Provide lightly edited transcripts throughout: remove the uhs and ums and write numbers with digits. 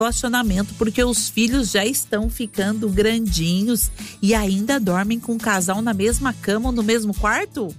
relacionamento, porque os filhos já estão ficando grandinhos e ainda dormem com o casal na mesma cama ou no mesmo quarto?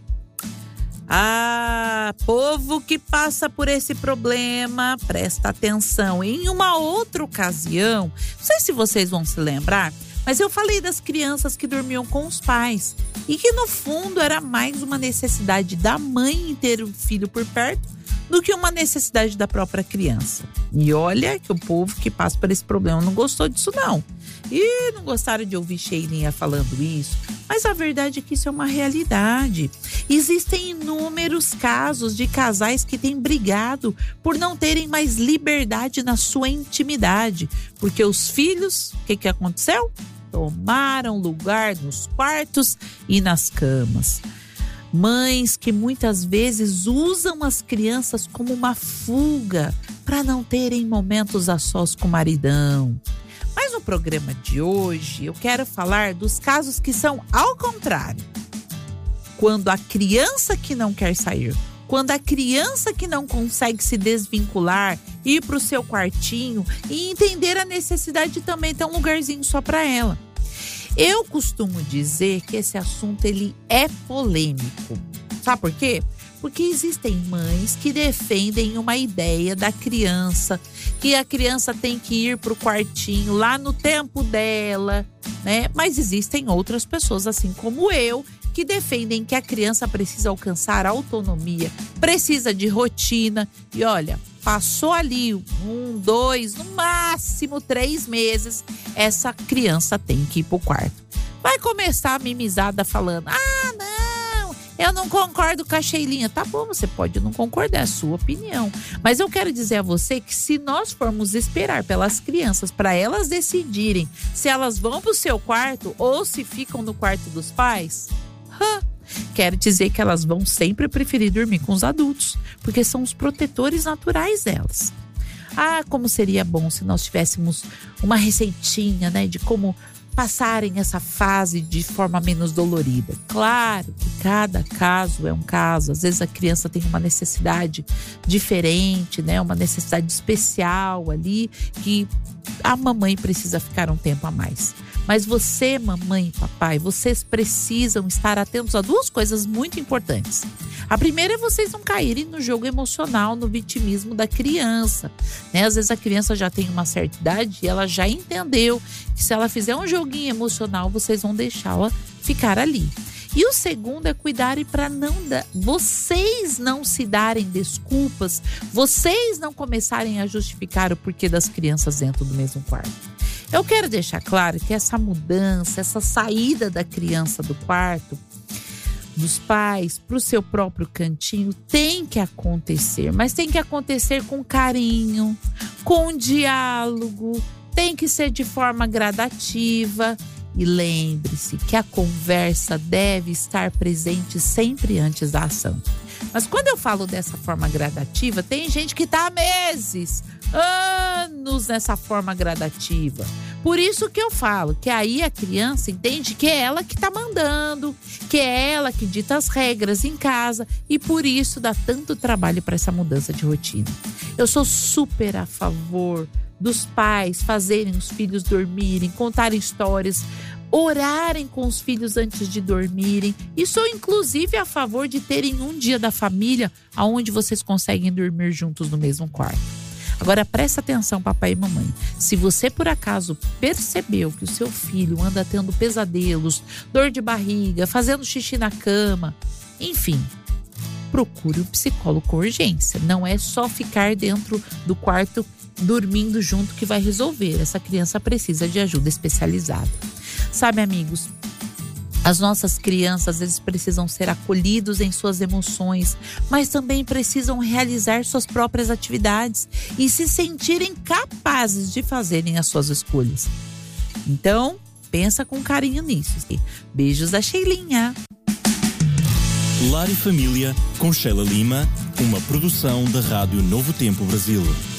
Ah, povo que passa por esse problema, presta atenção. Em uma outra ocasião, não sei se vocês vão se lembrar, mas eu falei das crianças que dormiam com os pais e que no fundo era mais uma necessidade da mãe em ter o filho por perto do que uma necessidade da própria criança. E olha que o povo que passa por esse problema não gostou disso não. E não gostaram de ouvir Sheilinha falando isso, mas a verdade é que isso é uma realidade. Existem inúmeros casos de casais que têm brigado por não terem mais liberdade na sua intimidade, porque os filhos, o que aconteceu? Tomaram lugar nos quartos e nas camas. Mães que muitas vezes usam as crianças como uma fuga para não terem momentos a sós com o maridão. Mas no programa de hoje eu quero falar dos casos que são ao contrário. Quando a criança que não quer sair, quando a criança que não consegue se desvincular, ir para o seu quartinho e entender a necessidade de também ter um lugarzinho só para ela. Eu costumo dizer que esse assunto ele é polêmico. Sabe por quê? Porque existem mães que defendem uma ideia da criança, que a criança tem que ir para o quartinho lá no tempo dela, né? Mas existem outras pessoas, assim como eu, que defendem que a criança precisa alcançar autonomia, precisa de rotina. E olha, passou ali 1, 2, no máximo 3 meses, essa criança tem que ir pro quarto. Vai começar a mimizada falando, não, eu não concordo com a Sheilinha. Tá bom, você pode não concordar, é a sua opinião. Mas eu quero dizer a você que se nós formos esperar pelas crianças para elas decidirem se elas vão pro seu quarto ou se ficam no quarto dos pais, quero dizer que elas vão sempre preferir dormir com os adultos, porque são os protetores naturais delas. Ah, como seria bom se nós tivéssemos uma receitinha, né, de como passarem essa fase de forma menos dolorida. Claro que cada caso é um caso. Às vezes a criança tem uma necessidade diferente, né, uma necessidade especial ali, que a mamãe precisa ficar um tempo a mais. Mas você, mamãe e papai, vocês precisam estar atentos a 2 coisas muito importantes. A primeira é vocês não caírem no jogo emocional, no vitimismo da criança, né? Às vezes a criança já tem uma certa idade e ela já entendeu que se ela fizer um joguinho emocional, vocês vão deixá-la ficar ali. E o segundo é cuidarem para vocês não se darem desculpas, vocês não começarem a justificar o porquê das crianças dentro do mesmo quarto. Eu quero deixar claro que essa mudança, essa saída da criança do quarto, dos pais para o seu próprio cantinho tem que acontecer, mas tem que acontecer com carinho, com diálogo, tem que ser de forma gradativa. E lembre-se que a conversa deve estar presente sempre antes da ação. Mas quando eu falo dessa forma gradativa, tem gente que está há meses, anos nessa forma gradativa. Por isso que eu falo que aí a criança entende que é ela que está mandando, que é ela que dita as regras em casa e por isso dá tanto trabalho para essa mudança de rotina. Eu sou super a favor dos pais fazerem os filhos dormirem, contarem histórias, orarem com os filhos antes de dormirem. E sou inclusive a favor de terem um dia da família onde vocês conseguem dormir juntos no mesmo quarto. Agora presta atenção, papai e mamãe. Se você por acaso percebeu que o seu filho anda tendo pesadelos, dor de barriga, fazendo xixi na cama, enfim, procure um psicólogo com urgência. Não é só ficar dentro do quarto dormindo junto que vai resolver. Essa criança precisa de ajuda especializada. Sabe, amigos, as nossas crianças, eles precisam ser acolhidos em suas emoções, mas também precisam realizar suas próprias atividades e se sentirem capazes de fazerem as suas escolhas. Então, pensa com carinho nisso. Beijos da Sheilinha. Lar e Família, com Sheila Lima, uma produção da Rádio Novo Tempo Brasil.